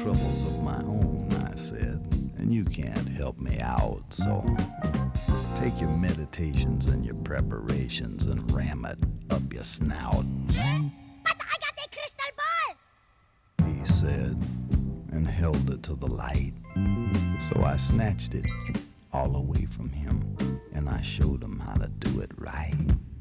troubles of my own, I said, and you can't help me out, so take your meditations and your preparations and ram it up your snout. But I got a crystal ball! He said, and held it to the light. So I snatched it all away from him, and I showed him how to do it right.